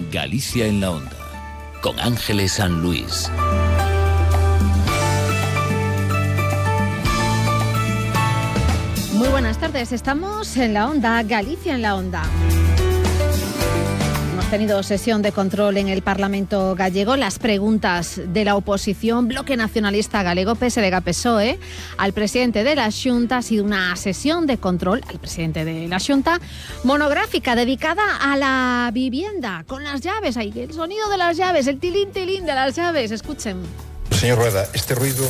Galicia en la Onda, con Ángeles San Luis. Muy buenas tardes, estamos en la Onda, Galicia en la Onda. Hemos tenido sesión de control en el Parlamento gallego. Las preguntas de la oposición, Bloque Nacionalista Galego, PSDG-PSOE, al presidente de la Xunta. Ha sido una sesión de control al presidente de la Xunta monográfica dedicada a la vivienda, con las llaves, ahí el sonido de las llaves, el tilín tilín de las llaves. Escuchen. Señor Rueda, este ruido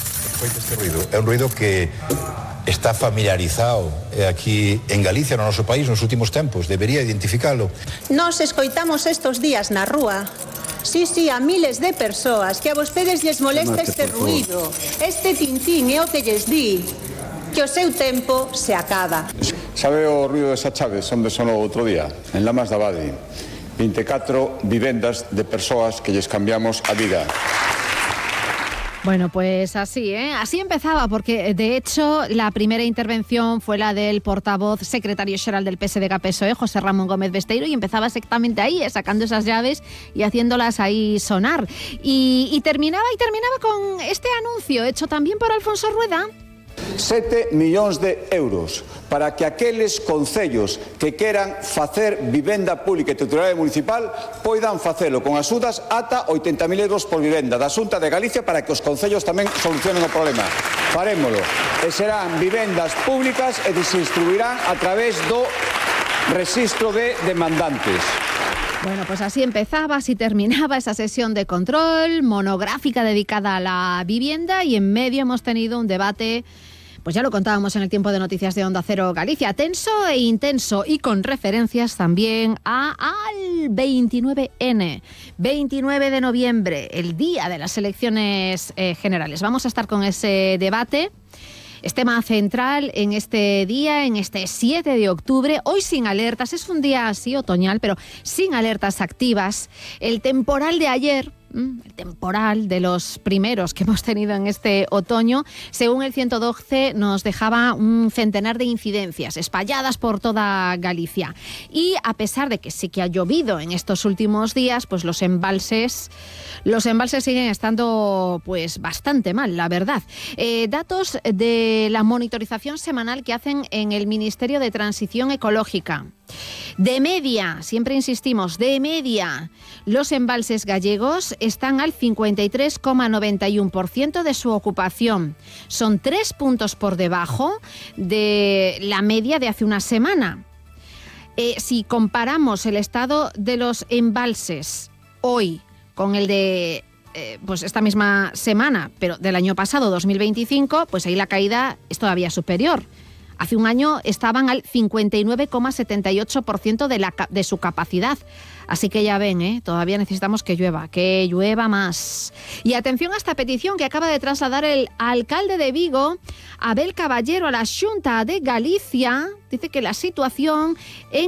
é un ruido que está familiarizado aquí en Galicia, no noso país, nos últimos tempos. Debería identificalo. Nos escoitamos estos días na rúa. Sí, a miles de persoas que a vostedes lles molesta este ruido, este tintín é o que lles di que o seu tempo se acaba. Sabe o ruido desa chaves onde sonou outro día? En Lamas de Abade. 24 vivendas de persoas que lles cambiamos a vida. Bueno, pues así, así empezaba, porque de hecho la primera intervención fue la del portavoz secretario xeral del PSDG-PSOE, José Ramón Gómez Besteiro, y empezaba exactamente ahí, sacando esas llaves y haciéndolas ahí sonar. Y terminaba con este anuncio hecho también por Alfonso Rueda. 7 millóns de euros para que aqueles concellos que queran facer vivenda pública e titularidade municipal poidan facelo con axudas ata 80.000 euros por vivenda da Xunta de Galicia, para que os concellos tamén solucionen o problema. Farémolo. E serán vivendas públicas e se distribuirán a través do rexistro de demandantes. Bueno, pues así empezaba, así terminaba esa sesión de control monográfica dedicada a la vivienda, y en medio hemos tenido un debate, pues ya lo contábamos en el tiempo de noticias de Onda Cero Galicia, tenso e intenso, y con referencias también al 29N, 29 de noviembre, el día de las elecciones generales. Vamos a estar con ese debate. Es tema central en este día, en este 7 de octubre, hoy sin alertas, es un día así otoñal, pero sin alertas activas. El temporal de ayer, el temporal de los primeros que hemos tenido en este otoño, según el 112, nos dejaba un centenar de incidencias espalladas por toda Galicia. Y a pesar de que sí que ha llovido en estos últimos días, pues los embalses siguen estando pues bastante mal, la verdad. Datos de la monitorización semanal que hacen en el Ministerio de Transición Ecológica. De media, siempre insistimos, de media, los embalses gallegos están al 53,91% de su ocupación. Son 3 puntos por debajo de la media de hace una semana. Si comparamos el estado de los embalses hoy con el de pues esta misma semana, pero del año pasado, 2025, pues ahí la caída es todavía superior. Hace un año estaban al 59,78% de su capacidad. Así que ya ven, todavía necesitamos que llueva más. Y atención a esta petición que acaba de trasladar el alcalde de Vigo, Abel Caballero, a la Xunta de Galicia. Dice que la situación en